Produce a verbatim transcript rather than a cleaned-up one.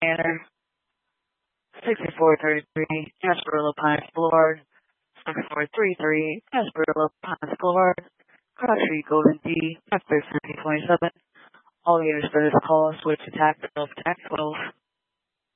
Manor, sixty-four thirty-three Gasparilla Pines Boulevard, sixty-four thirty-three Gasparilla Pines Boulevard, Cross Street, Golden, D, F thirteen twenty-seven. All units for this call switch to tax twelve, tax twelve.